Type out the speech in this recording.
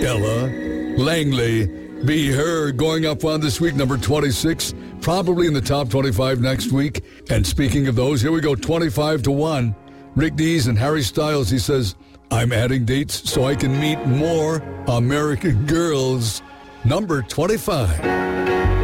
Ella Langley be her going up on this week, number 26, probably in the top 25 next week. And speaking of those, here we go, 25 to 1. Rick Dees and Harry Styles, he says, I'm adding dates so I can meet more American girls. Number 25.